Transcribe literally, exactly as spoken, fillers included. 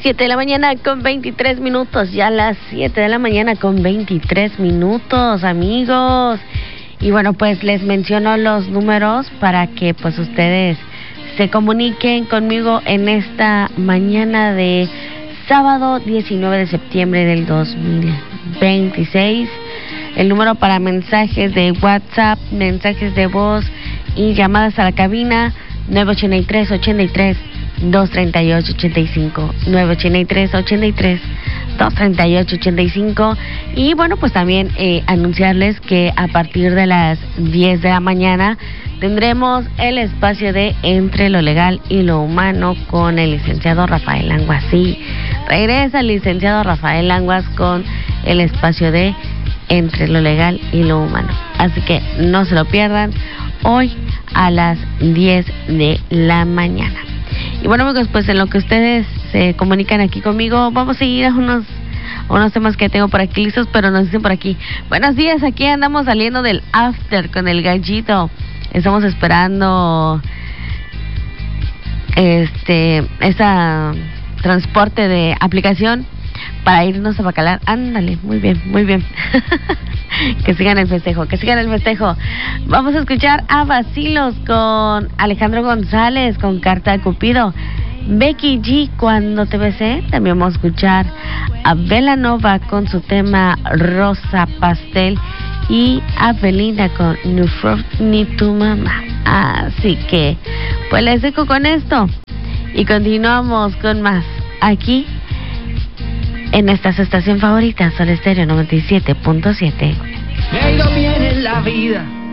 siete de la mañana con veintitrés minutos, ya las siete de la mañana con veintitrés minutos, amigos. Y bueno, pues les menciono los números para que pues ustedes se comuniquen conmigo en esta mañana de sábado diecinueve de septiembre del dos mil veintiséis. El número para mensajes de WhatsApp, mensajes de voz y llamadas a la cabina: nueve ochenta y tres, ochenta y tres, doscientos treinta y ocho, ochenta y cinco, nueve ochenta y tres, ochenta y tres, doscientos treinta y ocho, ochenta y cinco. Y bueno, pues también eh, anunciarles que a partir de las diez de la mañana tendremos el espacio de Entre lo Legal y lo Humano con el licenciado Rafael Languas. Sí, regresa el licenciado Rafael Languas con el espacio de Entre lo Legal y lo Humano. Así que no se lo pierdan, hoy a las diez de la mañana. Y bueno, amigos, pues en lo que ustedes se comunican aquí conmigo, vamos a seguir a unos, unos temas que tengo por aquí listos, pero nos dicen por aquí: buenos días, aquí andamos saliendo del after con el gallito. Estamos esperando este esa transporte de aplicación para irnos a Bacalar. Ándale, muy bien, muy bien. Que sigan el festejo, que sigan el festejo. Vamos a escuchar a Vacilos con Alejandro González con Carta de Cupido. Becky G, Cuando te besé. También vamos a escuchar a Belanova con su tema Rosa Pastel y a Belinda con Ni Fruit ni tu mamá. Así que pues les dejo con esto y continuamos con más aquí en esta estación favorita, Sol Estéreo noventa y siete punto siete. Me ha ido bien en la vida,